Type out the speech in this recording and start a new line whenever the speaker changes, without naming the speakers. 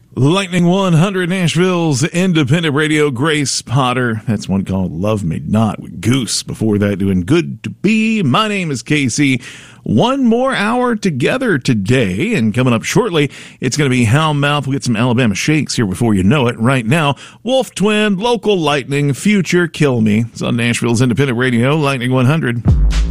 Lightning 100, Nashville's independent radio. Grace Potter. That's one called Love Me Not with Goose. Before that, doing Good to Be. My name is Casey. One more hour together today, and coming up shortly, it's going to be Hellmouth. We'll get some Alabama Shakes here before you know it. Right now, Wolf Twin, Local Lightning, Future, Kill Me. It's on Nashville's independent radio, Lightning 100.